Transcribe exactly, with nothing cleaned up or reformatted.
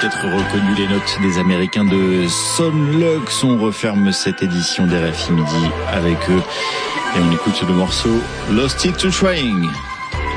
peut-être reconnu les notes des Américains de Son Lux. On referme cette édition d'R F I Midi avec eux et on écoute le morceau Lost It to Trying.